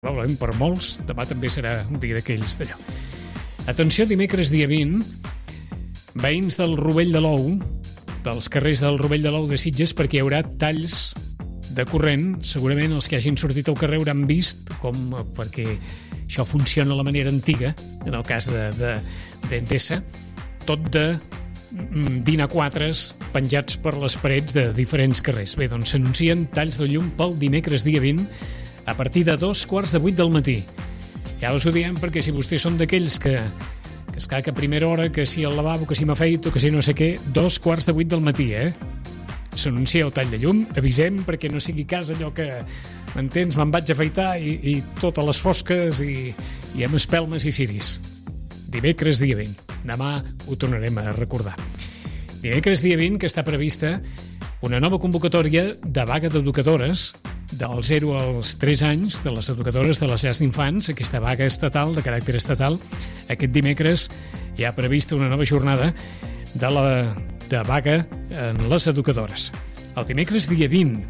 Probablement per molts, demà també serà un dia d'aquells d'allò. Atenció, dimecres dia 20, veïns del Rovell de l'Ou, dels carrers del Rovell de l'Ou de Sitges, perquè hi haurà talls de corrent. Segurament els que hagin sortit al carrer hauran vist com, perquè això funciona a la manera antiga, en el cas d'Endesa, tot de dinaquatres penjats per les parets de diferents carrers. Bé, doncs s'anuncien talls de llum pel dimecres dia 20, a partir de 7:45 del matí. Ja us ho diem perquè si vostès són d'aquells que esclar que a primera hora, que si al lavabo, que si m'afeito, que si no sé què, 7:45 del matí, s'anuncia el tall de llum, avisem perquè no sigui cas allò que, m'entens, me'n vaig a afeitar i totes les fosques i amb espelmes i ciris. Dimecres dia 20. Demà ho tornarem a recordar. Dimecres dia 20, que està prevista una nova convocatòria de vaga d'educadores del 0 als 3 anys, de les educadores de les llars d'infants, aquesta vaga estatal, de caràcter estatal. Aquest dimecres hi ha prevista una nova jornada de vaga en les educadores. El dimecres dia 20.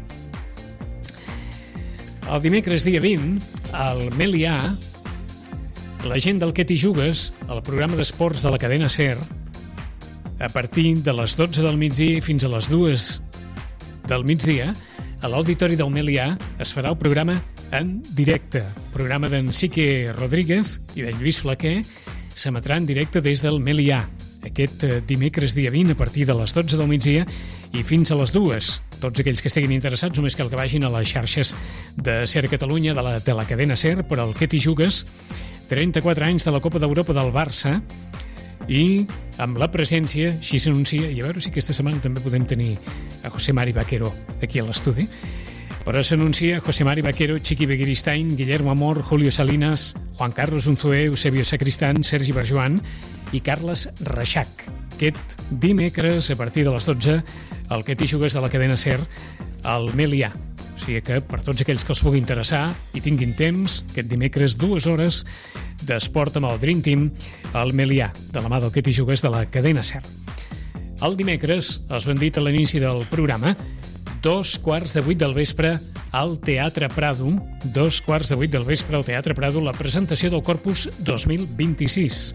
El dimecres dia 20, al Melià, la gent del Què t'hi jugues, el programa d'esports de la cadena SER, a partir de les 12 del migdia fins a les 2 del migdia, a l'Auditori del Melià es farà el programa en directe. El programa d'en Sique Rodríguez i de Lluís Flaquer s'emetrà en directe des del Melià aquest dimecres dia 20 a partir de les 12 del migdia i fins a les 2. Tots aquells que estiguin interessats només cal que vagin a les xarxes de SER Catalunya, de la cadena SER, per al Què t'hi jugues, 34 anys de la Copa d'Europa del Barça, i amb la presència, així s'anuncia, i a veure si aquesta setmana també podem tenir a José Mari Vaquero aquí a l'estudi, però s'anuncia José Mari Vaquero, Chiqui Begiristain, Guillermo Amor, Julio Salinas, Juan Carlos Unzué, Eusebio Sacristán, Sergi Barjoan i Carles Reixac. Aquest dimecres, a partir de les 12, el Què t'hi jugues de la cadena SER al Melià. O sigui que per tots aquells que els pugui interessar i tinguin temps, aquest dimecres 2 hores d'esport amb el Dream Team al Melià, de la mà del Què t'hi jugues de la cadena SER. El dimecres, els ho hem dit a l'inici del programa, 7:15 del vespre al Teatre Prado, 7:15 del vespre al Teatre Prado, la presentació del Corpus 2026.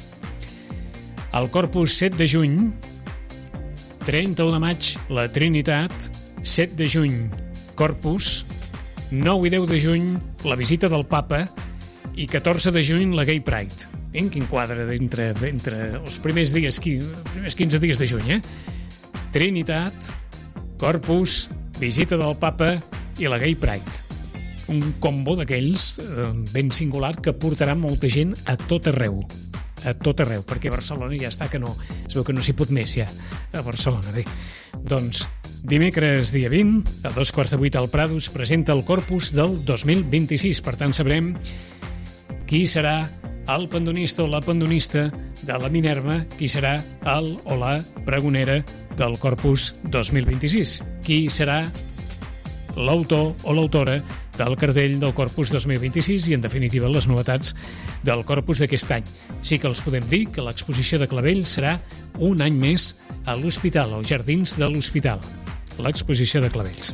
El Corpus 7 de juny, 31 de maig, la Trinitat, 7 de juny, Corpus, 9 i 10 de juny, la visita del Papa i 14 de juny, la Gay Pride. En quin quadre entre els primers 15 dies de juny, Trinitat, Corpus, visita del Papa i la Gay Pride. Un combo d'aquells ben singular que portarà molta gent a tot arreu, perquè a Barcelona ja està que no, es veu que no s'hi pot més ja, a Barcelona. Bé, doncs, dimecres dia 20, a 7:15 al Prado, es presenta el Corpus del 2026. Per tant, sabrem qui serà el pendonista o la pendonista de la Minerva, qui serà el o la pregonera del Corpus 2026, qui serà l'autor o l'autora del cartell del Corpus 2026 i, en definitiva, les novetats del Corpus d'aquest any. Sí que els podem dir que l'exposició de Clavell serà un any més a l'Hospital, als Jardins de l'Hospital, l'exposició de Clavells.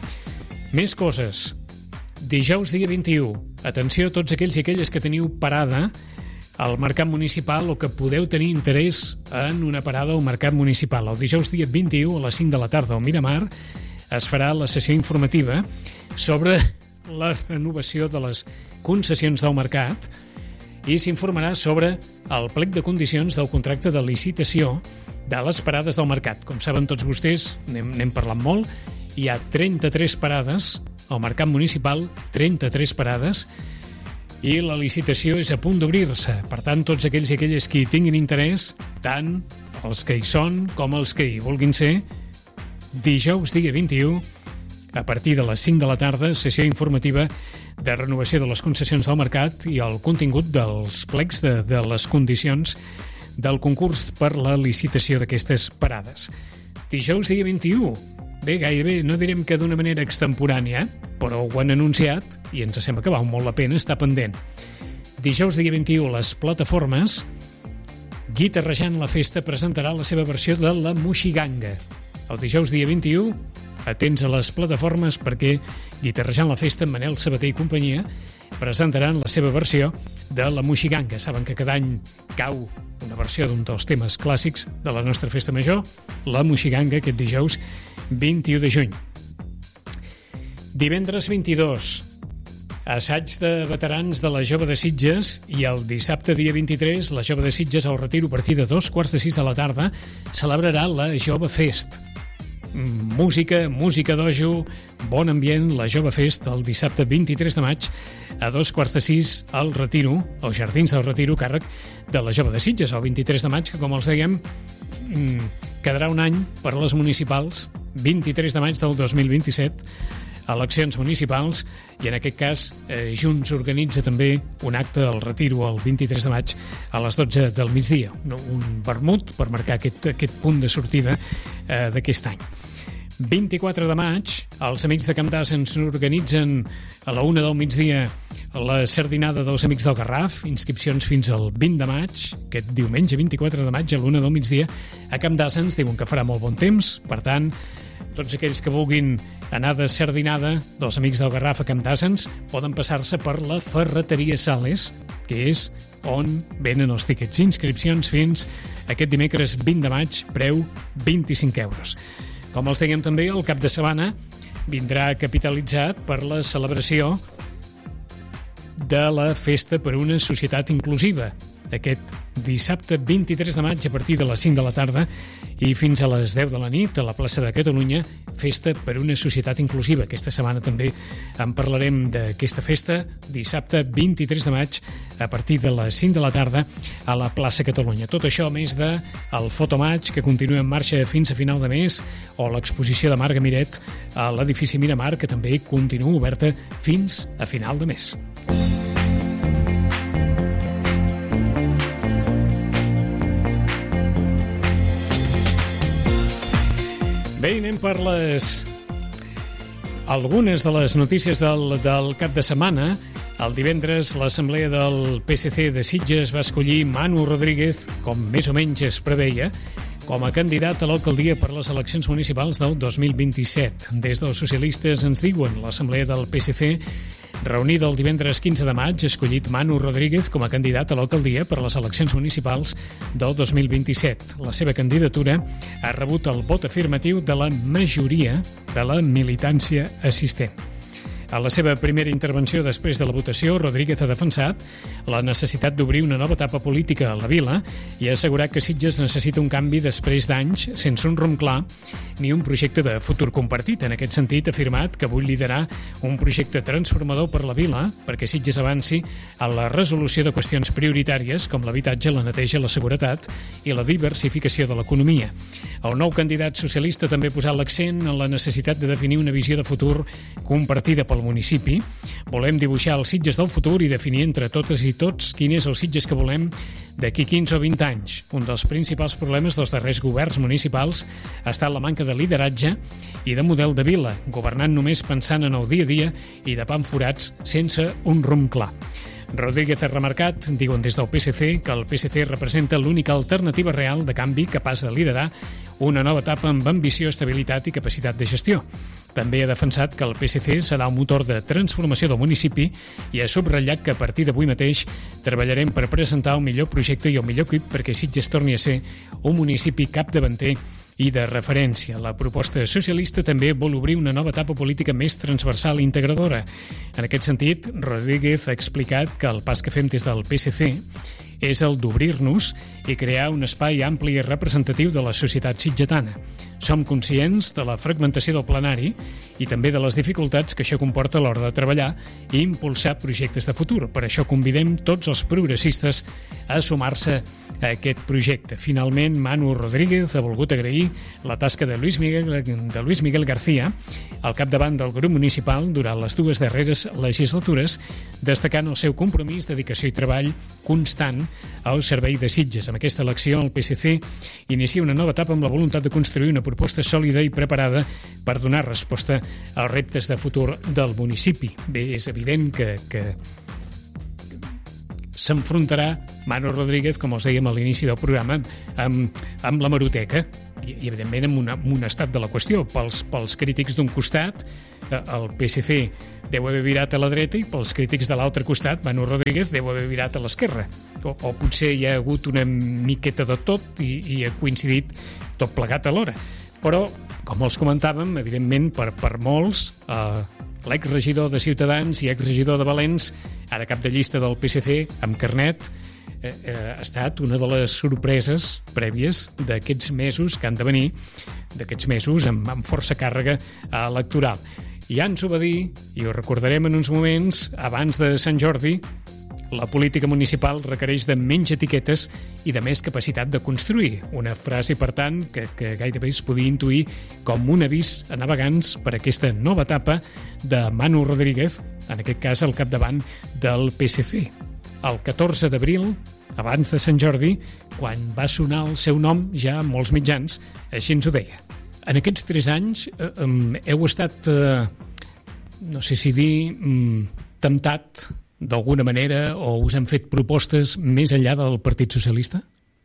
Més coses. Dijous dia 21. Atenció a tots aquells i aquelles que teniu parada al mercat municipal o que podeu tenir interès en una parada al mercat municipal. El dijous dia 21 a les 5 de la tarda al Miramar es farà la sessió informativa sobre la renovació de les concessions del mercat i s'informarà sobre el plec de condicions del contracte de licitació de les parades del mercat. Com saben tots vostès, n'hem parlat molt, hi ha 33 parades al mercat municipal, 33 parades, i la licitació és a punt d'obrir-se. Per tant, tots aquells i aquelles que hi tinguin interès, tant els que hi són com els que hi vulguin ser, dijous dia 21, a partir de les 5 de la tarda, sessió informativa de renovació de les concessions del mercat i el contingut dels plecs de les condicions del concurs per la licitació d'aquestes parades. Dijous dia 21. Bé, gairebé no direm que d'una manera extemporània, però ho han anunciat i ens sembla que val molt la pena estar pendent. Dijous dia 21, les plataformes, Guitarrejant la Festa presentarà la seva versió de la Moixiganga. El dijous dia 21, atents a les plataformes perquè Guitarrejant la Festa, Manel Sabater i companyia presentaran la seva versió de la Moixiganga. Saben que cada any cau una versió d'un dels temes clàssics de la nostra festa major, la Moixiganga, aquest dijous 21 de juny. Divendres 22, assaig de veterans de la Jove de Sitges, i el dissabte dia 23 la Jove de Sitges al Retiro a partir de 2:45 de la tarda celebrarà la Jove Fest. Música dojo, bon ambient, la Jove Fest el dissabte 23 de maig a 2:45 al Retiro, als Jardins del Retiro, càrrec de la Jove de Sitges, el 23 de maig, que com els dèiem quedarà un any per les municipals, 23 de maig del 2027, eleccions municipals, i en aquest cas Junts organitza també un acte al Retiro el 23 de maig a les 12 del migdia, un vermut per marcar aquest punt de sortida d'aquest any. 24 de maig, els Amics de Campdàs ens organitzen a la 1 del migdia la sardinada dels Amics del Garraf, inscripcions fins al 20 de maig, aquest diumenge 24 de maig a la 1 del migdia. A Campdàs ens diuen que farà molt bon temps, per tant, tots aquells que vulguin anar de sardinada dels Amics del Garraf a Campdàs poden passar-se per la Ferreteria Sales, que és on venen els tíquets. Inscripcions fins aquest dimecres 20 de maig, preu 25 euros. Com els dèiem també, el cap de setmana vindrà capitalitzat per la celebració de la Festa per una Societat Inclusiva, aquest dissabte 23 de maig a partir de les 5 de la tarda i fins a les 10 de la nit a la plaça de Catalunya, Festa per una Societat Inclusiva. Aquesta setmana també en parlarem d'aquesta festa, dissabte 23 de maig a partir de les 5 de la tarda a la plaça Catalunya. Tot això a més de el Fotomatch, que continua en marxa fins a final de mes, o l'exposició de Marga Miret a l'edifici Miramar, que també continua oberta fins a final de mes. Bé, anem per algunes de les notícies del cap de setmana. El divendres, l'Assemblea del PSC de Sitges va escollir Manu Rodríguez, com més o menys es preveia, com a candidat a l'alcaldia per les eleccions municipals del 2027. Des dels socialistes ens diuen l'Assemblea del PSC reunida el divendres 15 de maig, ha escollit Manu Rodríguez com a candidat a l'alcaldia per a les eleccions municipals del 2027. La seva candidatura ha rebut el vot afirmatiu de la majoria de la militància assistent. A la seva primera intervenció després de la votació, Rodríguez ha defensat la necessitat d'obrir una nova etapa política a la vila i ha assegurat que Sitges necessita un canvi després d'anys sense un rumb clar ni un projecte de futur compartit. En aquest sentit, ha afirmat que vull liderar un projecte transformador per la vila perquè Sitges avanci a la resolució de qüestions prioritàries com l'habitatge, la neteja, la seguretat i la diversificació de l'economia. El nou candidat socialista també ha posat l'accent en la necessitat de definir una visió de futur compartida pel municipi. Volem dibuixar els Sitges del futur i definir entre totes i tots quin és el Sitges que volem d'aquí 15 o 20 anys. Un dels principals problemes dels darrers governs municipals ha estat la manca de lideratge i de model de vila, governant només pensant en el dia a dia i tapant forats sense un rumb clar. Rodríguez ha remarcat, diuen des del PSC, que el PSC representa l'única alternativa real de canvi capaç de liderar una nova etapa amb ambició, estabilitat i capacitat de gestió. També ha defensat que el PSC serà un motor de transformació del municipi i ha subratllat que a partir d'avui mateix treballarem per presentar el millor projecte i el millor equip perquè Sitges torni a ser un municipi capdavanter i de referència. La proposta socialista també vol obrir una nova etapa política més transversal i integradora. En aquest sentit, Rodríguez ha explicat que el pas que fem des del PSC és el d'obrir-nos i crear un espai ampli i representatiu de la societat sitgetana. Som conscients de la fragmentació del plenari i també de les dificultats que això comporta a l'hora de treballar i impulsar projectes de futur. Per això convidem tots els progressistes a sumar-se a aquest projecte. Finalment, Manu Rodríguez ha volgut agrair la tasca de Luis Miguel García al capdavant del grup municipal durant les dues darreres legislatures, destacant el seu compromís, dedicació i treball constant al servei de Sitges. Amb aquesta elecció, el PSC inicia una nova etapa amb la voluntat de construir una proposta sòlida i preparada per donar resposta als reptes de futur del municipi. Bé, és evident que s'enfrontarà Manu Rodríguez, com els dèiem a l'inici del programa, amb la hemeroteca i evidentment amb un estat de la qüestió. Pels crítics d'un costat, el PSC deu haver virat a la dreta i pels crítics de l'altre costat, Manu Rodríguez deu haver virat a l'esquerra. O potser hi ha hagut una miqueta de tot i ha coincidit tot plegat alhora. Però, com els comentàvem, evidentment, per molts, l'exregidor de Ciutadans i exregidor de Valens, ara cap de llista del PSC, amb carnet, ha estat una de les sorpreses prèvies d'aquests mesos que han de venir, d'aquests mesos amb força càrrega electoral. I ja ens ho va dir, i ho recordarem en uns moments, abans de Sant Jordi, la política municipal requereix de menys etiquetes i de més capacitat de construir. Una frase, per tant, que gairebé es podia intuir com un avís a navegants per aquesta nova etapa de Manu Rodríguez, en aquest cas al capdavant del PSC. El 14 d'abril, abans de Sant Jordi, quan va sonar el seu nom ja a molts mitjans, així ens ho deia. En aquests 3 anys heu estat, no sé si dir, temptat d'alguna manera o us han fet propostes més enllà del Partit Socialista?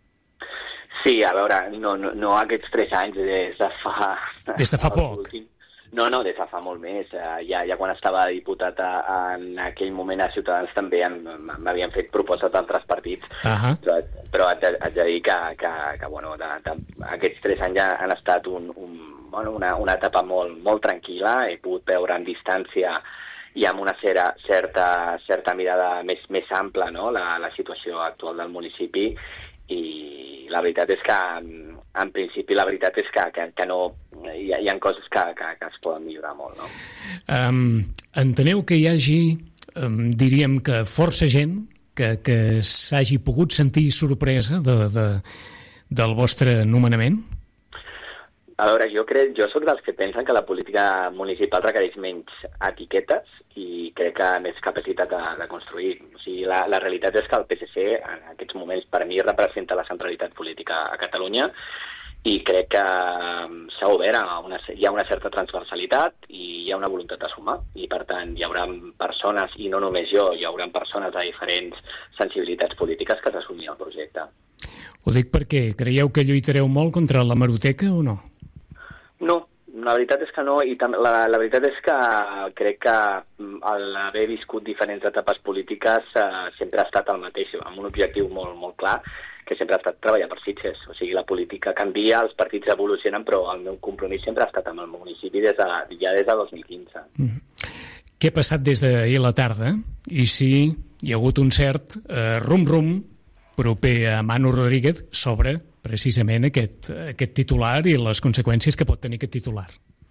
Sí, a veure, no aquests 3 anys, des de fa... Des de fa poc? No, des de fa molt més. Ja quan estava diputat en aquell moment a Ciutadans també m'havien fet propostes d'altres partits, però haig de dir que bueno, aquests 3 anys han estat una etapa molt tranquil·la. He pogut veure en distància i amb una certa mirada més ampla, no?, la situació actual del municipi, i la veritat és que, en principi, la veritat és que no, hi ha coses que es poden millorar molt, no? Enteneu que hi hagi, diríem que força gent que s'hagi pogut sentir sorpresa del vostre nomenament? A veure, jo soc dels que pensen que la política municipal requereix menys etiquetes i crec que més capacitat de construir. O sigui, la realitat és que el PSC en aquests moments per mi representa la centralitat política a Catalunya i crec que s'ha obert, hi ha una certa transversalitat i hi ha una voluntat de sumar. I per tant hi haurà persones, i no només jo, hi haurà persones de diferents sensibilitats polítiques que s'assumin el projecte. Ho dic perquè creieu que lluitareu molt contra la hemeroteca o no? No, la veritat és que no, i la veritat és que crec que l'haver viscut diferents etapes polítiques sempre ha estat el mateix, amb un objectiu molt clar, que sempre ha estat treballar per Sitges. O sigui, la política canvia, els partits evolucionen, però el meu compromís sempre ha estat amb el municipi ja des de 2015. Què ha passat des d'ahir a la tarda? I si hi ha hagut un cert rum-rum proper a Manu Rodríguez sobre precisament aquest titular i les conseqüències que pot tenir aquest titular?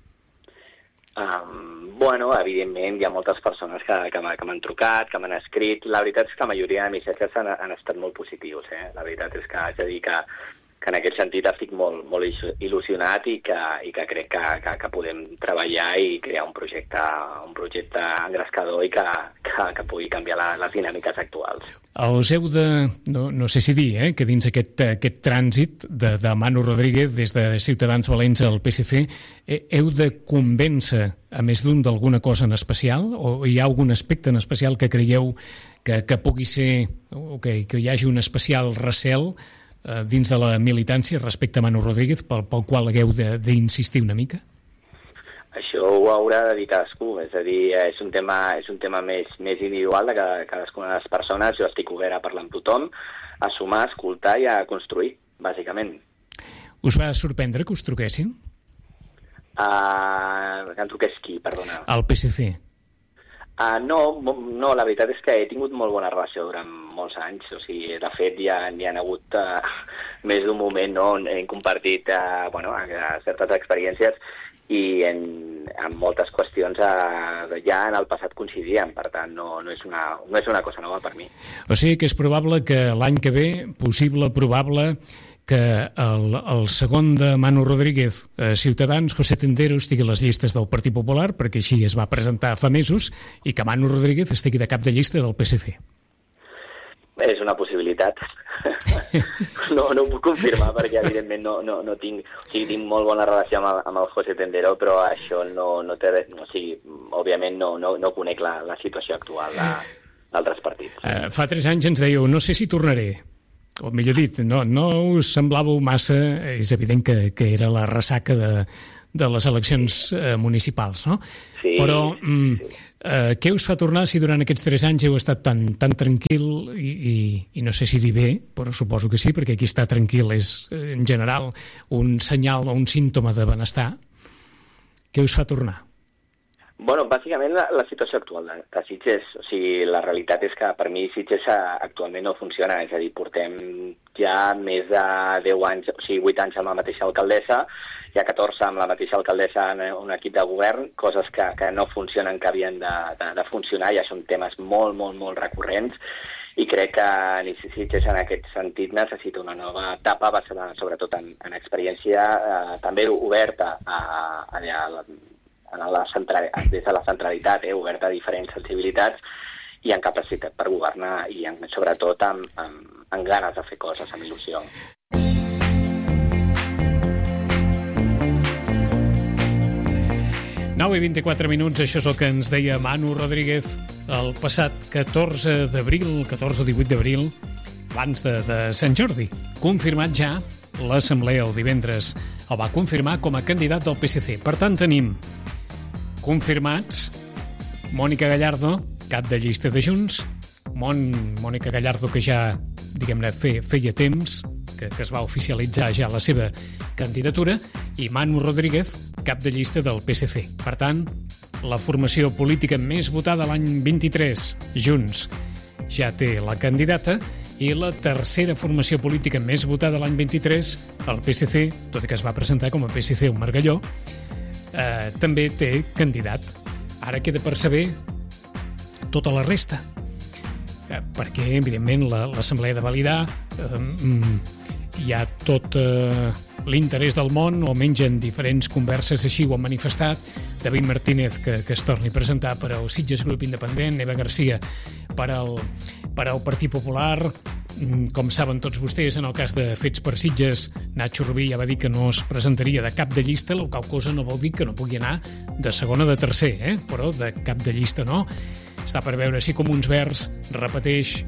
Bueno, evidentment hi ha moltes persones que m'han trucat, que m'han escrit. La veritat és que la majoria de missatges han estat molt positius. La veritat és que haig de dir que en aquest sentit estic molt il·lusionat i que crec que podem treballar i crear un projecte engrescador i que pugui canviar les dinàmiques actuals. Us heu de, no sé si dir, que dins aquest trànsit de Manu Rodríguez des de Ciutadans Valents al PSC heu de convèncer a més d'un d'alguna cosa en especial o hi ha algun aspecte en especial que creieu que pugui ser o que hi hagi un especial recel dins de la militància respecte a Manu Rodríguez pel qual hagueu d'insistir una mica? Això ho haurà de dir cadascú, és a dir, és un tema més individual de cadascuna de les persones. Jo estic obert a parlar amb tothom, a sumar, a escoltar i a construir, bàsicament. Us va sorprendre que us truquessin? Que em truqués qui, perdona? El PSC. No, la veritat és que he tingut molt bona relació durant molts anys. O sigui, de fet, hi ha hagut més d'un moment on hem compartit certes experiències i en moltes qüestions ja en el passat coincidíem. Per tant, no és una cosa nova per mi. O sigui que és probable que l'any que ve, probable, que el segon de Manu Rodríguez, Ciutadans, José Tendero, estigui a les llistes del Partit Popular, perquè així es va presentar fa mesos, i que Manu Rodríguez estigui de cap de llista del PSC. És una possibilitat. No ho puc confirmar, perquè evidentment no tinc... O sigui, tinc molt bona relació amb el José Tendero, però això no té res... O sigui, òbviament no conec la situació actual d'altres partits. Fa 3 anys ens dèieu, no sé si tornaré. O millor dit, no us semblàveu massa, és evident que era la ressaca de les eleccions municipals, no? Sí. Però què us fa tornar si durant aquests 3 anys heu estat tan tranquil i no sé si dir bé, però suposo que sí, perquè aquí estar tranquil és en general un senyal o un símptoma de benestar. Què us fa tornar? Bueno, bàsicament la situació actual de Sitges, o sigui, la realitat és que per mi Sitges actualment no funciona, és a dir, portem ja més de 10 anys, o sigui, 8 anys amb la mateixa alcaldessa, ja 14 amb la mateixa alcaldessa en un equip de govern, coses que no funcionen, que havien de funcionar, ja són temes molt, molt, molt recurrents, i crec que Sitges en aquest sentit necessita una nova etapa basada sobretot en experiència, també oberta des de la centralitat, oberta a diferents sensibilitats i en capacitat per governar i sobretot amb ganes de fer coses, amb il·lusió. Nou i 24 minuts, això és el que ens deia Manu Rodríguez el passat 14 d'abril, 14 o 18 d'abril, abans de Sant Jordi. Confirmat ja, l'Assemblea el divendres el va confirmar com a candidat del PSC. Per tant, tenim confirmats Mònica Gallardo, cap de llista de Junts, Mònica Gallardo, que ja, diguem-ne, feia temps que es va oficialitzar ja la seva candidatura, i Manu Rodríguez, cap de llista del PSC. Per tant, la formació política més votada l'any 23, Junts, ja té la candidata, i la tercera formació política més votada l'any 23, el PSC, tot i que es va presentar com a PSC un Margalló, també té candidat. Ara queda per saber tota la resta, perquè, evidentment, l'Assemblea de validar hi ha tot l'interès del món, o almenys en diferents converses així ho han manifestat. David Martínez, que es torni a presentar per al Sitges Grup Independent, Eva Garcia per al Partit Popular. Com saben tots vostès, en el cas de Fets per Sitges, Nacho Rubí ja va dir que no es presentaria de cap de llista, la qual cosa no vol dir que no pugui anar de segona o de tercer, però de cap de llista no. Està per veure si Comuns Verds repeteix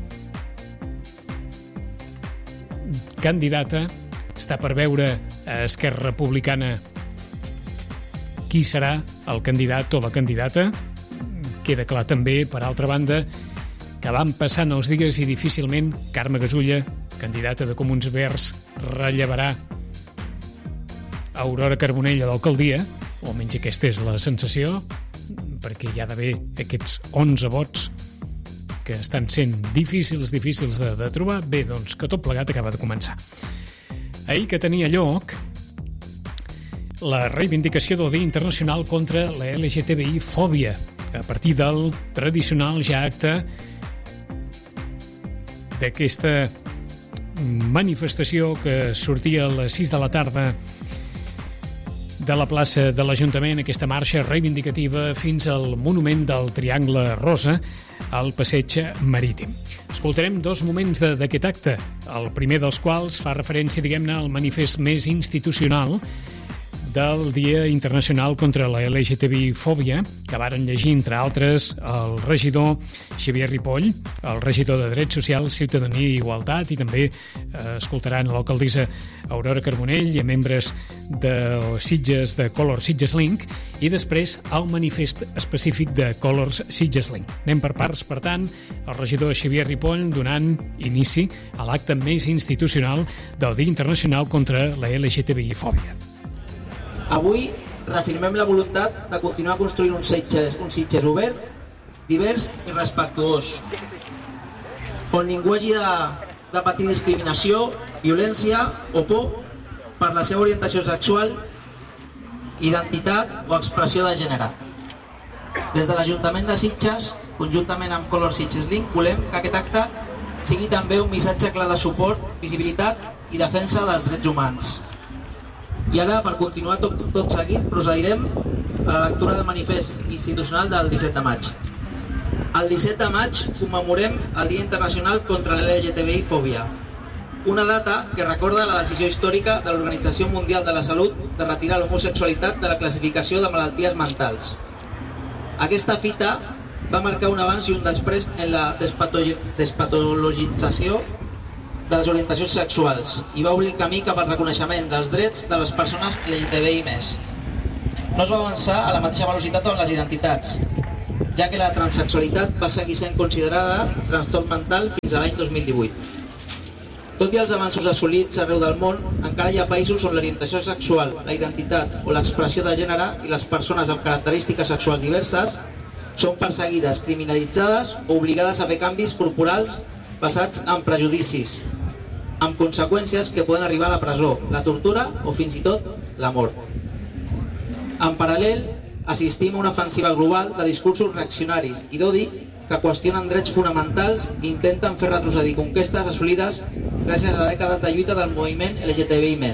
candidata, està per veure a Esquerra Republicana qui serà el candidat o la candidata. Queda clar també, per altra banda, que van passant els dies i difícilment Carme Gasulla, candidata de Comuns Verds, rellevarà Aurora Carbonell a l'alcaldia, o almenys aquesta és la sensació, perquè hi ha d'haver aquests 11 vots que estan sent difícils de trobar. Bé, doncs que tot plegat acaba de començar. Ahir que tenia lloc la reivindicació del Dia Internacional contra la LGTBI-fòbia, a partir del tradicional ja acte d'aquesta manifestació que sortia a les 6 de la tarda de la plaça de l'Ajuntament, aquesta marxa reivindicativa fins al monument del Triangle Rosa al passeig marítim. Escoltarem 2 moments d'aquest acte, el primer dels quals fa referència, diguem-ne, al manifest més institucional del Dia Internacional contra la LGTBI-fòbia, que varen llegir, entre altres, el regidor Xavier Ripoll, el regidor de Drets Socials, Ciutadania i Igualtat, i també escoltaran l'alcaldessa Aurora Carbonell i a membres de Sitges, de Colors Sitges Link, i després el manifest específic de Colors Sitges Link. Anem per parts, per tant, el regidor Xavier Ripoll donant inici a l'acte més institucional del Dia Internacional contra la LGTBI-fòbia. Avui reafirmem la voluntat de continuar construint un Sitges obert, divers i respectuós, on ningú hagi de patir discriminació, violència o por per la seva orientació sexual, identitat o expressió de gènere. Des de l'Ajuntament de Sitges, conjuntament amb Colors Sitges Link, volem que aquest acte sigui també un missatge clar de suport, visibilitat i defensa dels drets humans. I ara, per continuar tot seguit, procedirem a la lectura del manifest institucional del 17 de maig. El 17 de maig commemorem el Dia Internacional contra la LGTBI-fòbia, una data que recorda la decisió històrica de l'Organització Mundial de la Salut de retirar l'homosexualitat de la classificació de malalties mentals. Aquesta fita va marcar un abans i un després en la despatologització de les orientacions sexuals i va obrir el camí cap al reconeixement dels drets de les persones LGTBI+. no es va avançar a la mateixa velocitat amb les identitats, ja que la transsexualitat va seguir sent considerada trastorn mental fins a l'any 2018. Tot i els avanços assolits arreu del món, encara hi ha països on l'orientació sexual, la identitat o l'expressió de gènere i les persones amb característiques sexuals diverses són perseguides, criminalitzades o obligades a fer canvis corporals basats en prejudicis, amb conseqüències que poden arribar a la presó, la tortura o fins i tot la mort. En paral·lel, assistim a una ofensiva global de discursos reaccionaris i d'odi que qüestionen drets fonamentals i intenten fer retrocedir conquestes assolides gràcies a dècades de lluita del moviment LGTBI+.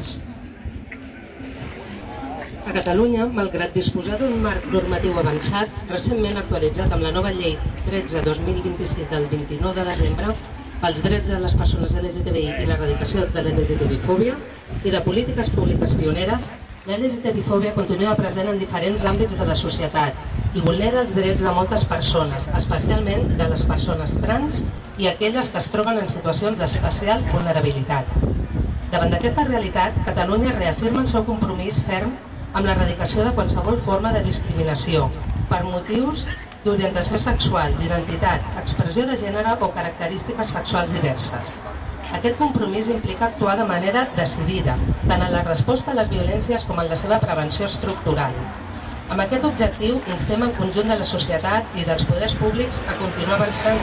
A Catalunya, malgrat disposar d'un marc normatiu avançat, recentment actualitzat amb la nova llei 13/2026 del 29 de desembre pels drets de les persones LGTBI i l'erradicació de l'LGTBI-fòbia i de polítiques públiques pioneres, la LGTBI-fòbia continua present en diferents àmbits de la societat i vulnera els drets de moltes persones, especialment de les persones trans i aquelles que es troben en situacions d'especial vulnerabilitat. Davant d'aquesta realitat, Catalunya reafirma el seu compromís ferm amb l'erradicació de qualsevol forma de discriminació per motius d'orientació sexual, d'identitat, expressió de gènere o característiques sexuals diverses. Aquest compromís implica actuar de manera decidida, tant en la resposta a les violències com en la seva prevenció estructural. Amb aquest objectiu, instem en conjunt de la societat i dels poders públics a continuar avançant.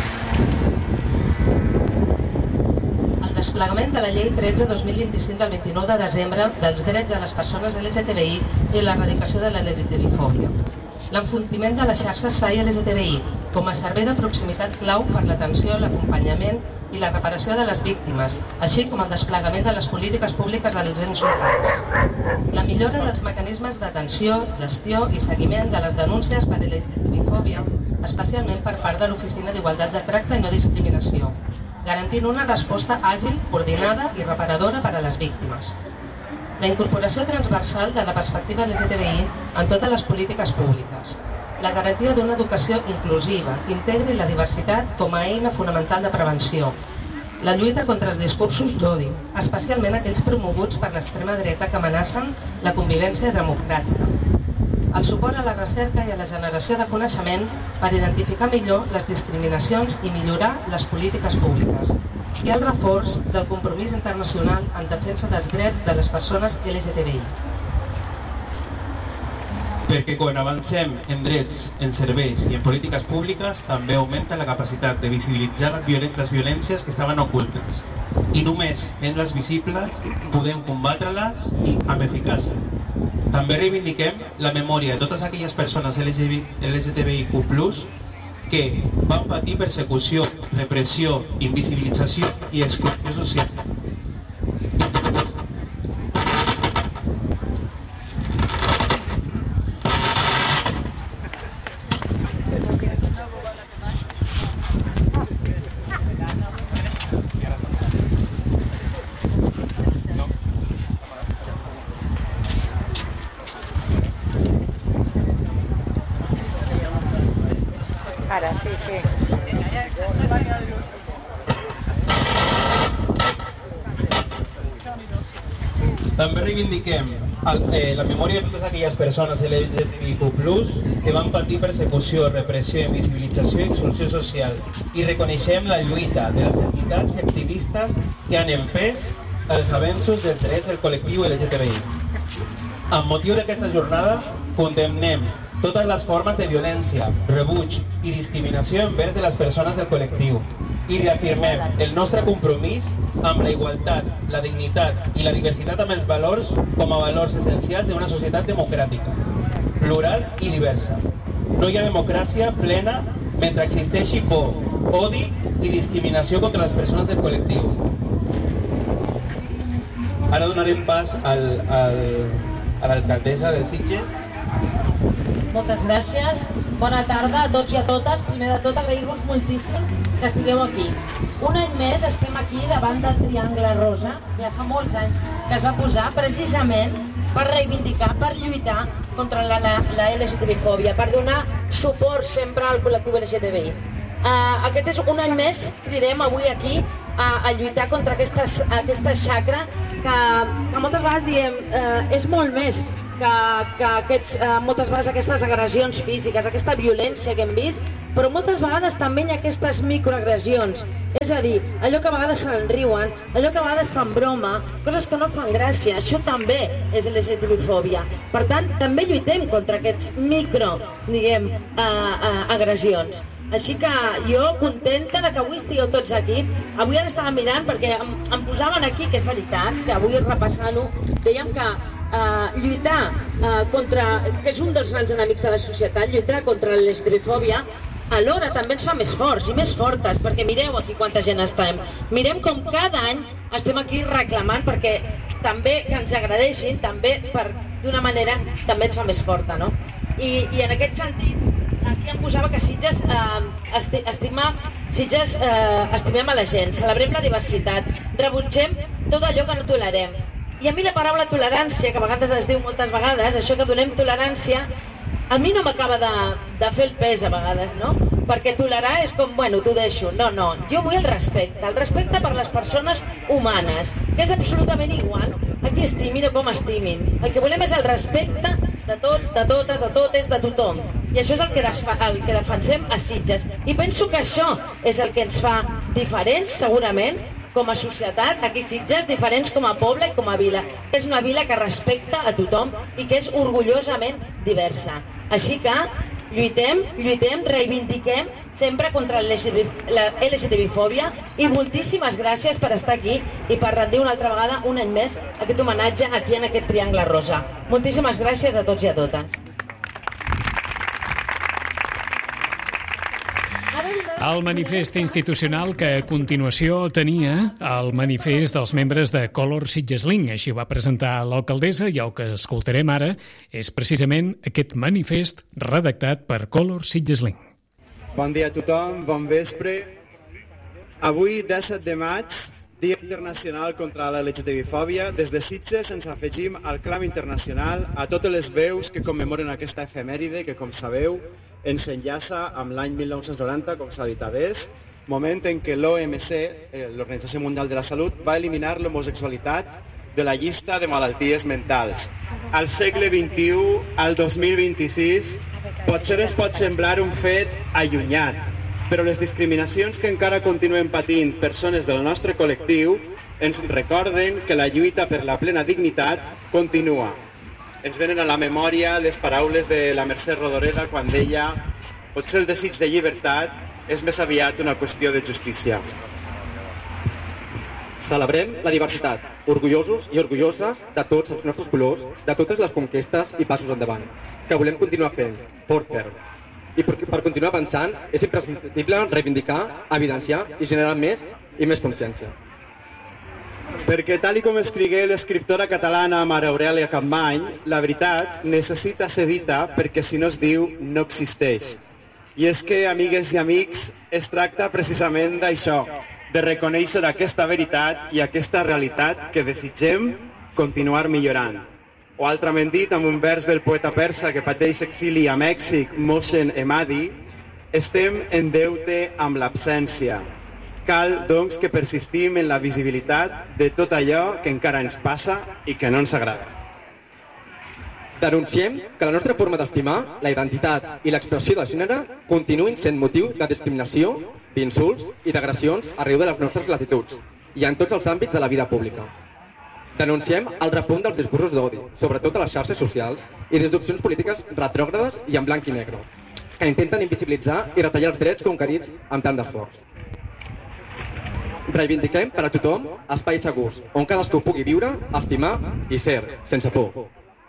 El desplegament de la llei 13/2025 del 29 de desembre dels drets de les persones LGTBI i l'erradicació de la LGTBI-fòbia. L'enfortiment de les xarxes SAI LGTBI com a servei de proximitat clau per l'atenció, l'acompanyament i la reparació de les víctimes, així com el desplegament de les polítiques públiques dels ens locals. La millora dels mecanismes d'atenció, gestió i seguiment de les denúncies per LGTBI-fòbia, especialment per part de l'Oficina d'Igualtat de Tracte i No Discriminació, garantint una resposta àgil, coordinada i reparadora per a les víctimes. La incorporació transversal de la perspectiva LGTBI en totes les polítiques públiques. La garantia d'una educació inclusiva que integri la diversitat com a eina fonamental de prevenció. La lluita contra els discursos d'odi, especialment aquells promoguts per l'extrema dreta que amenacen la convivència democràtica. El suport a la recerca i a la generació de coneixement per identificar millor les discriminacions i millorar les polítiques públiques. I el reforç del compromís internacional en defensa dels drets de les persones LGTBI. Perquè quan avancem en drets, en serveis i en polítiques públiques també augmenta la capacitat de visibilitzar les violències que estaven ocultes. I només fent-les visibles podem combatre-les amb eficàcia. També reivindiquem la memòria de totes aquelles persones LGTBIQ+, que van patir persecució, repressió, invisibilització i exclusió social. Ara, sí. També reivindiquem la memòria de totes aquelles persones LGTBIQ+, que van patir persecució, repressió, invisibilització i exclusió social i reconeixem la lluita de les entitats i activistes que han empès els avenços dels drets del col·lectiu LGTBI. Amb motiu d'aquesta jornada, condemnem totes les formes de violència, rebuig i discriminació envers de les persones del col·lectiu i reafirmem el nostre compromís amb la igualtat, la dignitat i la diversitat amb els valors com a valors essencials d'una societat democràtica, plural i diversa. No hi ha democràcia plena mentre existeixi por, odi i discriminació contra les persones del col·lectiu. Ara donarem pas a l'alcaldessa de Sitges. Moltes gràcies. Bona tarda a tots i a totes. Primer de tot, agrair-vos moltíssim que estigueu aquí. Un any més estem aquí davant del Triangle Rosa, ja fa molts anys que es va posar precisament per reivindicar, per lluitar contra la LGTBI-fòbia, per donar suport sempre al col·lectiu LGTBI. Aquest és un any més, cridem avui aquí a lluitar contra aquesta xacra que moltes vegades diem és molt més, moltes vegades aquestes agressions físiques, aquesta violència que hem vist, però moltes vegades també hi ha aquestes microagressions, és a dir, allò que a vegades se'n riuen, allò que a vegades fan broma, coses que no fan gràcia, això també és LGTBifòbia. Per tant, també lluitem contra aquests agressions. Així que jo contenta que avui estigueu tots aquí. Avui ara estava mirant perquè em posaven aquí, que és veritat, que avui repassant-ho, dèiem que lluitar contra, que és un dels grans enemics de la societat, lluitar contra l'LGTBifòbia, alhora també ens fa més forts i més fortes, perquè mireu aquí quanta gent estem. Mirem com cada any estem aquí reclamant perquè també que ens agradeixin, també d'una manera també ens fa més forta, no? I en aquest sentit, aquí em posava que Sitges estimem a la gent, celebrem la diversitat, rebutgem tot allò que no tolerem. I a mi la paraula tolerància, que a vegades es diu moltes vegades, això que donem tolerància, a mi no m'acaba de fer el pes a vegades, no? Perquè tolerar és com, bueno, t'ho deixo. No, jo vull el respecte per les persones humanes, que és absolutament igual a qui estimin o com estimin. El que volem és el respecte de tots, de totes, de totes, de tothom. I això és el que defensem a Sitges. I penso que això és el que ens fa diferents, segurament, com a societat, aquí Sitges, diferents com a poble i com a vila. És una vila que respecta a tothom i que és orgullosament diversa. Així que lluitem, reivindiquem sempre contra la LGTBifòbia i moltíssimes gràcies per estar aquí i per rendir una altra vegada, un any més, aquest homenatge aquí en aquest Triangle Rosa. Moltíssimes gràcies a tots i a totes. El manifest institucional que a continuació tenia el manifest dels membres de Color Sitges Link. Així ho va presentar l'alcaldessa i el que escoltarem ara és precisament aquest manifest redactat per Color Sitges Link. Bon dia a tothom, bon vespre. Avui, 17 de maig, Dia Internacional contra la LGTBifòbia. Des de Sitges ens afegim al clam internacional a totes les veus que commemoren aquesta efemèride que, com sabeu, ens enllaça amb l'any 1990, com s'ha dit adés, moment en què l'OMS, l'Organització Mundial de la Salut, va eliminar l'homosexualitat de la llista de malalties mentals. Al segle XXI, al 2026, potser es pot semblar un fet allunyat, però les discriminacions que encara continuem patint persones del nostre col·lectiu ens recorden que la lluita per la plena dignitat continua. Ens venen a la memòria les paraules de la Mercè Rodoreda quan deia «Potser el desig de llibertat és més aviat una qüestió de justícia». Celebrem la diversitat, orgullosos i orgulloses de tots els nostres colors, de totes les conquestes i passos endavant, que volem continuar fent, fort ferm. I per continuar avançant és imprescindible reivindicar, evidenciar i generar més i més consciència. Perquè tal com escrigué l'escriptora catalana Mare Aurèlia Capmany, la veritat necessita ser dita perquè si no es diu no existeix. I és que, amigues i amics, es tracta precisament d'això, de reconèixer aquesta veritat i aquesta realitat que desitgem continuar millorant. O altrament dit, amb un vers del poeta persa que pateix exili a Mèxic, Mohsen Emadi, estem en deute amb l'absència. Cal, doncs, que persistim en la visibilitat de tot allò que encara ens passa i que no ens agrada. Denunciem que la nostra forma d'estimar, la identitat i l'expressió de gènere continuïn sent motiu de discriminació, d'insults i d'agressions arreu de les nostres latituds i en tots els àmbits de la vida pública. Denunciem el repunt dels discursos d'odi, sobretot a les xarxes socials, i deduccions polítiques retrògrades i en blanc i negre, que intenten invisibilitzar i retallar els drets conquerits amb tant d'esforç. Reivindiquem per a tothom espais segurs, on cadascú pugui viure, estimar i ser, sense por.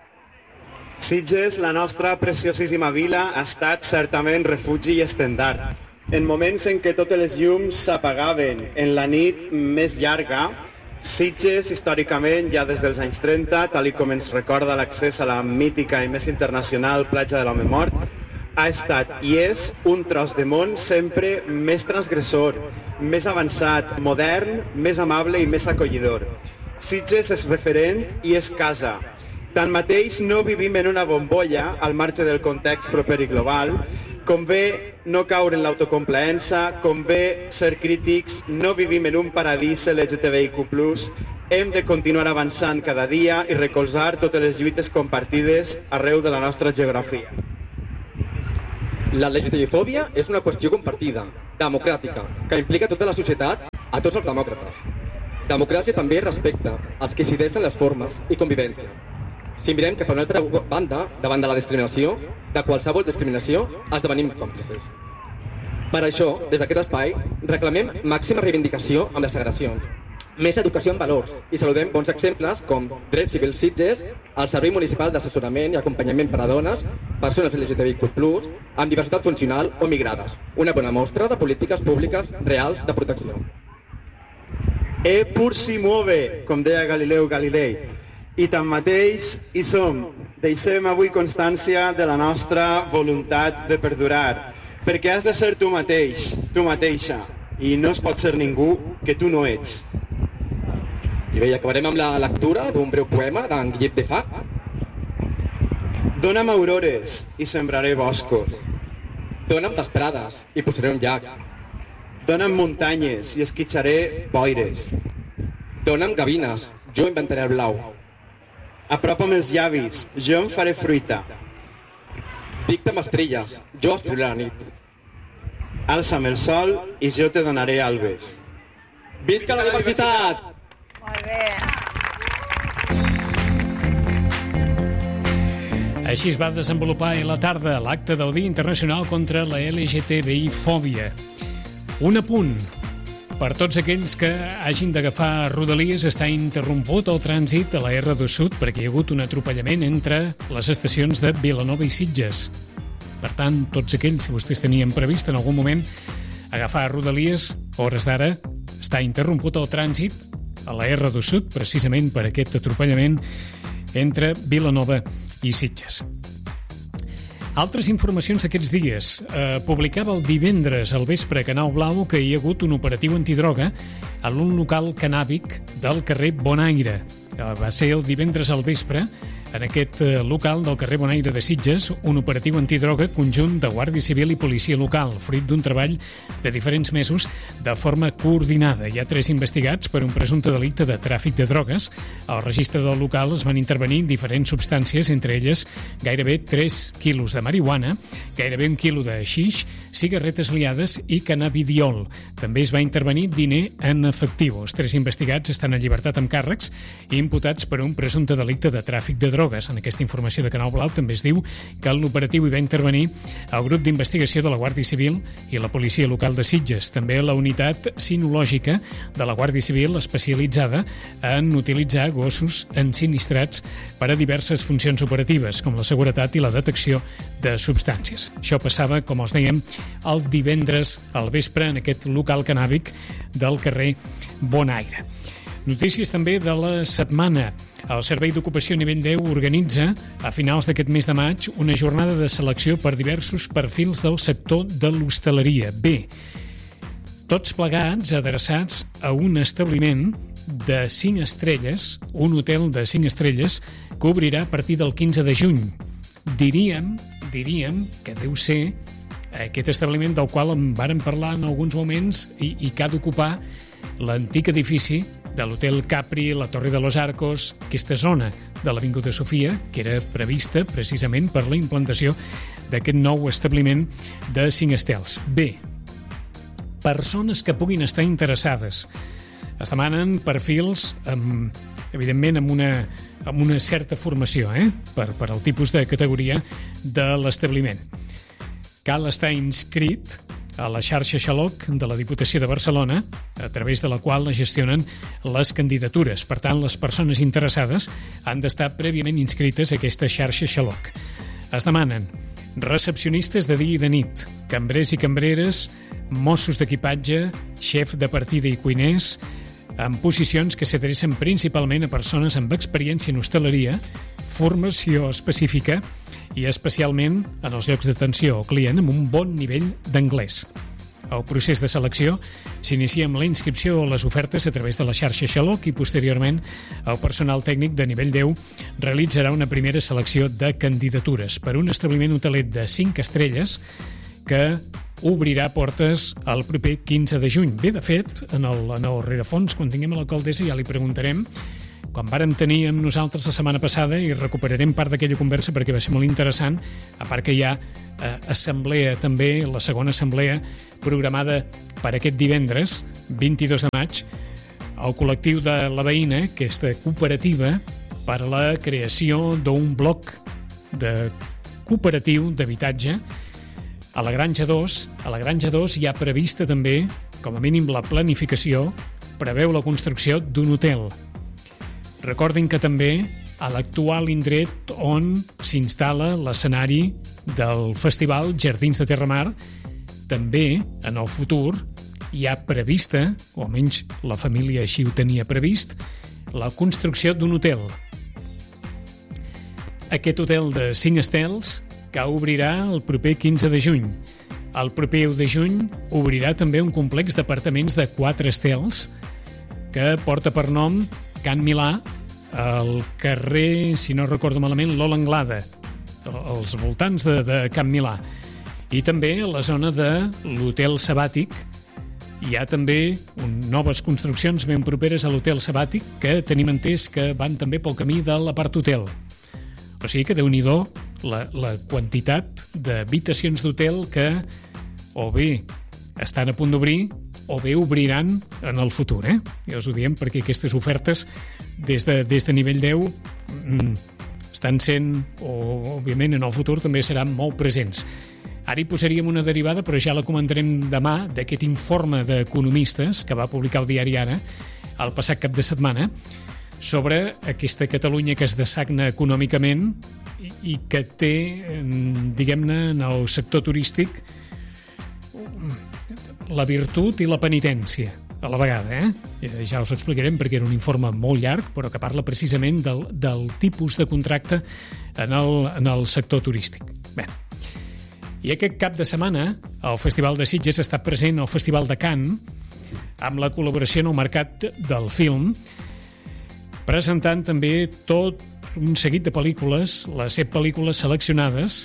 Sitges, la nostra preciosíssima vila, ha estat certament refugi i estendard. En moments en què totes les llums s'apagaven en la nit més llarga, Sitges, històricament, ja des dels anys 30, tal com ens recorda l'accés a la mítica i més internacional platja de l'Home Mort, ha estat i és un tros de món sempre més transgressor, més avançat, modern, més amable i més acollidor. Sitges és referent i és casa. Tanmateix, no vivim en una bombolla al marge del context proper i global. Convé no caure en l'autocomplaença, convé ser crítics, no vivim en un paradís LGTBIQ+, Hem de continuar avançant cada dia i recolzar totes les lluites compartides arreu de la nostra geografia. La LGTBI-fòbia és una qüestió compartida, democràtica, que implica tota la societat, a tots els demòcrates. Democràcia també respecta als que decideixen les formes i convivència. Si mirem cap a una altra banda, davant de la discriminació, de qualsevol discriminació, esdevenim còmplices. Per això, des d'aquest espai, reclamem màxima reivindicació amb les agressions, més educació en valors i saludem bons exemples com Drets Civils Sitges, el Servei Municipal d'Assessorament i Acompanyament per a Dones, persones LGTBIQ+, amb diversitat funcional o migrades, una bona mostra de polítiques públiques reals de protecció. Pur si muove, com deia Galileu Galilei, i tanmateix hi som. Deixem avui constància de la nostra voluntat de perdurar, perquè has de ser tu mateix, tu mateixa, i no es pot ser ningú que tu no ets. I bé, acabarem amb la lectura d'un breu poema d'en Guillem de Fa. Dóna'm aurores i sembraré boscos. Dóna'm vesprades i posaré un llac. Dóna'm muntanyes i esquitxaré boires. Dóna'm gavines, jo inventaré el blau. Apropa'm els llavis, jo em faré fruita. Dicta'm estrelles, jo escriuré la nit. Alça'm el sol i jo te donaré albes. Visca la diversitat! Molt bé. Així es va desenvolupar a la tarda l'acte del Dia Internacional contra la LGTBI-fòbia. Un apunt. Per tots aquells que hagin d'agafar Rodalies, està interromput el trànsit a la R2 Sud perquè hi ha hagut un atropellament entre les estacions de Vilanova i Sitges. Per tant, tots aquells, si vostès tenien previst en algun moment agafar Rodalies, a hores d'ara està interromput el trànsit a la R2 Sud, precisament per aquest atropellament entre Vilanova i Sitges. Altres informacions d'aquests dies. Publicava el divendres al vespre a Canal Blau que hi ha hagut un operatiu antidroga a un local cannàbic del carrer Bonaire. Va ser el divendres al vespre en aquest local del carrer Bonaire de Sitges, un operatiu antidroga conjunt de Guàrdia Civil i policia local, fruit d'un treball de diferents mesos de forma coordinada. Hi ha 3 investigats per un presumpte delicte de tràfic de drogues. Al registre del local es van intervenir diferents substàncies, entre elles gairebé 3 quilos de marihuana, gairebé 1 quilo de xix, cigarretes liades i cannabidiol. També es va intervenir diner en efectiu. Els 3 investigats estan en llibertat amb càrrecs i imputats per un presumpte delicte de tràfic de drogues. En aquesta informació de Canal Blau també es diu que en l'operatiu hi va intervenir el grup d'investigació de la Guàrdia Civil i la policia local de Sitges. També la unitat sinològica de la Guàrdia Civil especialitzada en utilitzar gossos ensinistrats per a diverses funcions operatives, com la seguretat i la detecció de substàncies. Això passava, com els dèiem, el divendres al vespre en aquest local cannàbic del carrer Bonaire. Notícies també de la setmana. El Servei d'Ocupació a nivell 10 organitza, a finals d'aquest mes de maig, una jornada de selecció per diversos perfils del sector de l'hostaleria. Bé, tots plegats adreçats a un establiment de 5 estrelles, un hotel de 5 estrelles, que obrirà a partir del 15 de juny. Diríem que deu ser aquest establiment del qual en vàrem parlar en alguns moments i que ha d'ocupar l'antic edifici de l'Hotel Capri, la Torre de los Arcos, aquesta zona de l'Avinguda Sofia, que era prevista precisament per la implantació d'aquest nou establiment de 5 estels. Bé, persones que puguin estar interessades. Es demanen perfils, evidentment, amb una certa formació, per al tipus de categoria de l'establiment. Cal estar inscrit a la xarxa Xaloc de la Diputació de Barcelona, a través de la qual es gestionen les candidatures. Per tant, les persones interessades han d'estar prèviament inscrites a aquesta xarxa Xaloc. Es demanen recepcionistes de dia i de nit, cambrers i cambreres, mossos d'equipatge, xef de partida i cuiners, en posicions que s'adrecen principalment a persones amb experiència en hostaleria, formació específica i especialment en els llocs d'atenció al client amb un bon nivell d'anglès. El procés de selecció s'inicia amb la inscripció a les ofertes a través de la xarxa Xaloc i posteriorment el personal tècnic de nivell 10 realitzarà una primera selecció de candidatures per un establiment hoteler de 5 estrelles que obrirà portes el proper 15 de juny. Bé, de fet, en el rerefons, quan tinguem l'alcaldessa, ja li preguntarem, quan vàrem tenir amb nosaltres la setmana passada, i recuperarem part d'aquella conversa perquè va ser molt interessant, a part que hi ha assemblea també, la segona assemblea programada per aquest divendres, 22 de maig, el col·lectiu de la veïna, aquesta cooperativa, per a la creació d'un bloc de cooperatiu d'habitatge a la Granja 2. A la Granja 2 hi ha prevista també, com a mínim la planificació, preveu la construcció d'un hotel. Recordin que també a l'actual indret on s'instal·la l'escenari del festival Jardins de Terramar, també en el futur hi ha prevista, o almenys la família així ho tenia previst, la construcció d'un hotel. Aquest hotel de 5 estels que obrirà el proper 15 de juny. El proper 1 de juny obrirà també un complex d'apartaments de 4 estels que porta per nom Can Milà, al carrer, si no recordo malament, Lola Anglada, als voltants de Can Milà. I també a la zona de l'Hotel Sabàtic hi ha també noves construccions ben properes a l'Hotel Sabàtic que tenim entès que van també pel camí de l'apart hotel. O sigui que Déu-n'hi-do la quantitat d'habitacions d'hotel que o bé estan a punt d'obrir o bé obriran en el futur. Ja us ho diem perquè aquestes ofertes des de nivell 10 estan sent, o òbviament en el futur també seran molt presents. Ara hi posaríem una derivada, però ja la comentarem demà, d'aquest informe d'economistes que va publicar el diari Ara el passat cap de setmana, sobre aquesta Catalunya que es dessagna econòmicament i que té, diguem-ne, en el sector turístic la virtut i la penitència a la vegada. Ja us ho explicarem perquè era un informe molt llarg, però que parla precisament del tipus de contracte en el sector turístic. Bé, i aquest cap de setmana el Festival de Sitges ha estat present al Festival de Cannes amb la col·laboració en el mercat del film, presentant també tot un seguit de pel·lícules, les 7 pel·lícules seleccionades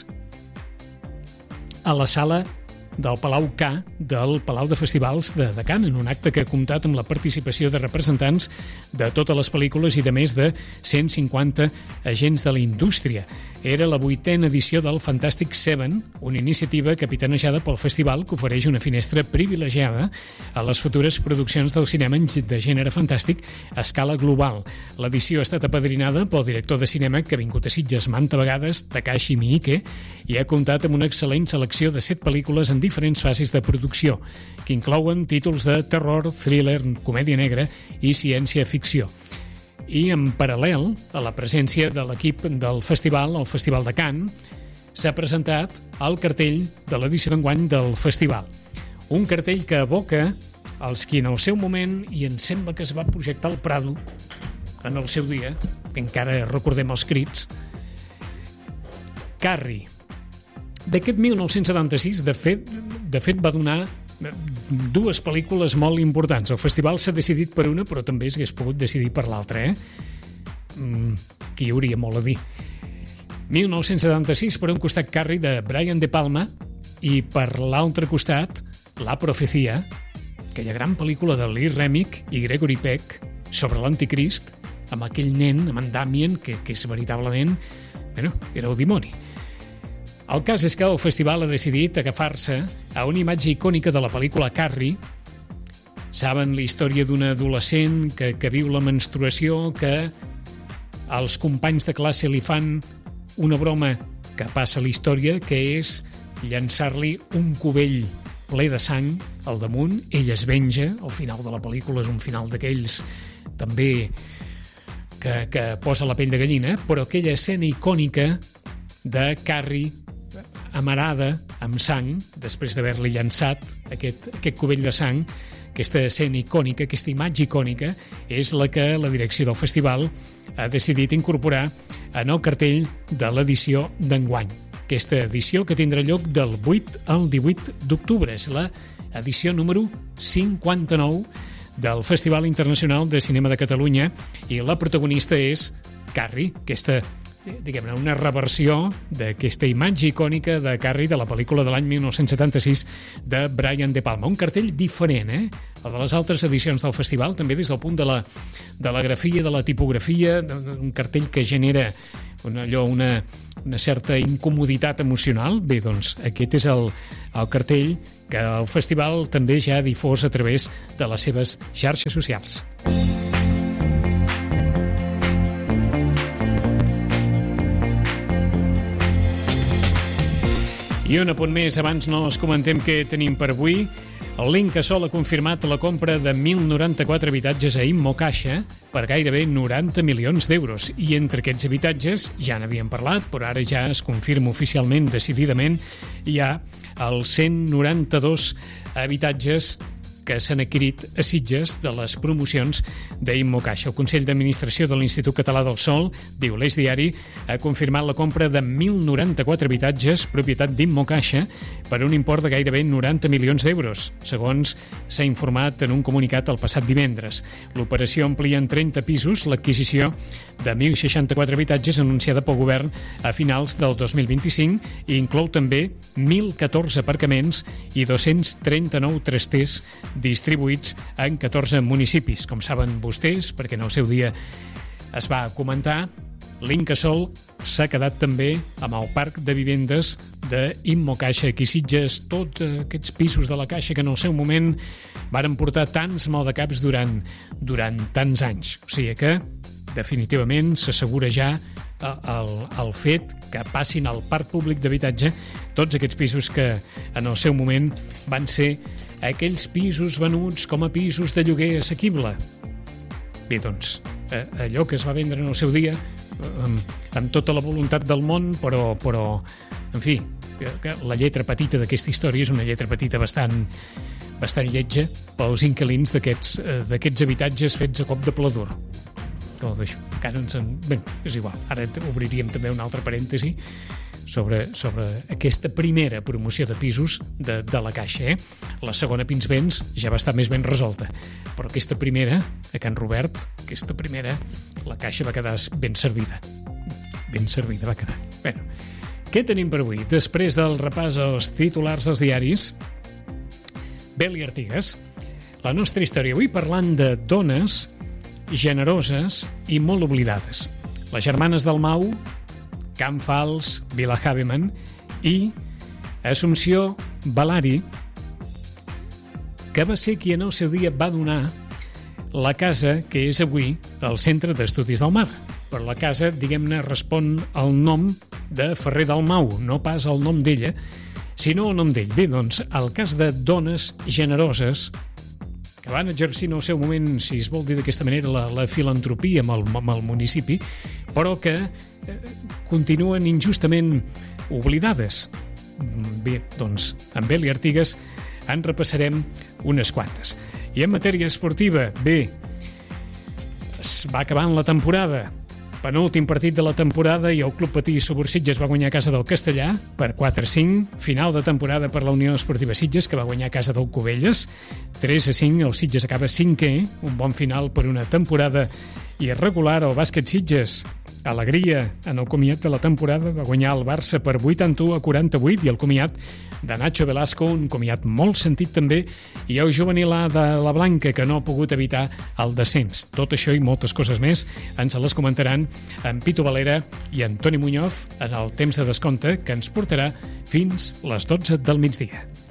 a la sala del Palau K del Palau de Festivals de Cannes, en un acte que ha comptat amb la participació de representants de totes les pel·lícules i de més de 150 agents de la indústria. Era la 8a edició del Fantastic Seven, una iniciativa capitanejada pel festival que ofereix una finestra privilegiada a les futures produccions del cinema de gènere fantàstic a escala global. L'edició ha estat apadrinada pel director de cinema que ha vingut a Sitges manta vegades, Takashi Miike, i ha comptat amb una excel·lent selecció de 7 pel·lícules en diferents fases de producció, que inclouen títols de terror, thriller, comèdia negra i ciència-ficció. I en paral·lel a la presència de l'equip del festival, el Festival de Cannes, s'ha presentat el cartell de l'edició d'enguany del festival. Un cartell que evoca els qui en el seu moment, i em sembla que es va projectar al Prado en el seu dia, que encara recordem els crits, Carrie. D'aquest 1976, de fet va donar 2 pel·lícules molt importants. El festival s'ha decidit per una, però també s'hagués pogut decidir per l'altra, que hi hauria molt a dir. 1976, per un costat, Carrie, de Brian De Palma, i per l'altre costat, La Profecía, aquella gran pel·lícula de Lee Remick i Gregory Peck sobre l'anticrist, amb aquell nen, amb en Damien, que és veritablement... era el dimoni. El cas és que el festival ha decidit agafar-se a una imatge icònica de la pel·lícula Carrie. Saben la història d'una adolescent que viu la menstruació, que els companys de classe li fan una broma que passa a la història, que és llançar-li un cubell ple de sang al damunt. Ell es venja, al final de la pel·lícula és un final d'aquells també que posa la pell de gallina, però aquella escena icònica de Carrie amarada amb sang, després d'haver-li llançat aquest cubell de sang, aquesta escena icònica, aquesta imatge icònica, és la que la direcció del festival ha decidit incorporar en el cartell de l'edició d'enguany. Aquesta edició que tindrà lloc del 8 al 18 d'octubre. És l'edició número 59 del Festival Internacional de Cinema de Catalunya i la protagonista és Carrie, aquesta diguem-ne, una reversió d'aquesta imatge icònica de Carrie de la pel·lícula de l'any 1976 de Brian De Palma. Un cartell diferent, el de les altres edicions del festival, també des del punt de la grafia, de la tipografia, un cartell que genera una certa incomoditat emocional. Bé, doncs, aquest és el cartell que el festival també ja ha difós a través de les seves xarxes socials. I un apunt més, abans no us comentem què tenim per avui. El L'Incasòl ha confirmat la compra de 1.094 habitatges a Immocaixa per gairebé 90 milions d'euros. I entre aquests habitatges, ja n'havíem parlat, però ara ja es confirma oficialment, decididament, hi ha els 192 habitatges que s'han adquirit a Sitges de les promocions d'Immocaixa. El Consell d'Administració de l'Institut Català del Sòl, diu l'Eix Diari, ha confirmat la compra de 1.094 habitatges propietat d'Immocaixa per un import de gairebé 90 milions d'euros, segons s'ha informat en un comunicat el passat divendres. L'operació amplia en 30 pisos l'adquisició de 1.064 habitatges anunciada pel govern a finals del 2025 i inclou també 1.014 aparcaments i 239 trasters distribuïts en 14 municipis. Com saben vostès, perquè en el seu dia es va comentar, l'Incasòl s'ha quedat també amb el parc de vivendes d'Immocaixa aquí a Sitges, tots aquests pisos de la Caixa que en el seu moment varen portar tants maldecaps durant tants anys. O sigui que definitivament s'assegura ja el fet que passin al parc públic d'habitatge tots aquests pisos que en el seu moment van ser aquells pisos venuts com a pisos de lloguer assequible. Bé, doncs, allò que es va vendre en el seu dia amb tota la voluntat del món, però en fi, la lletra petita d'aquesta història és una lletra petita bastant lletja pels inquilins d'aquests habitatges fets a cop de pla dur. Encara bé, és igual. Ara obriríem també un altre parèntesi sobre aquesta primera promoció de pisos de la Caixa. La segona, Pinsbens, ja va estar més ben resolta. Però aquesta primera, a Can Robert, la Caixa va quedar ben servida. Ben servida va quedar. Bé, què tenim per avui? Després del repàs als titulars dels diaris, Bel i Artigas, la nostra història avui parlant de dones generoses i molt oblidades. Les germanes Dalmau, Can Fals, Vila Haveman i Assumpció Balari, que va ser qui en el seu dia va donar la casa que és avui el Centre d'Estudis del Mar. Però la casa, diguem-ne, respon al nom de Ferrer Dalmau, no pas al nom d'ella, sinó al nom d'ell. Bé, doncs, el cas de dones generoses que van exercir en el seu moment, si es vol dir d'aquesta manera, la filantropia amb el municipi, però que continuen injustament oblidades. Bé, doncs, amb Bel i Artigas en repassarem unes quantes. I en matèria esportiva, bé, es va acabant la temporada. Penúltim partit de la temporada i el Club Patí Subursitges va guanyar a casa del Castellà per 4-5. Final de temporada per la Unió Esportiva Sitges, que va guanyar a casa del Cubelles 3-5. El Sitges acaba 5è, un bon final per una temporada irregular. El bàsquet Sitges, alegria en el comiat de la temporada, va guanyar el Barça per 81-48 i el comiat de Nacho Velasco, un comiat molt sentit també, i el juvenil A de la Blanca, que no ha pogut evitar el descens. Tot això i moltes coses més ens les comentaran en Pitu Valera i en Toni Muñoz en el temps de descompte que ens portarà fins les 12 del migdia.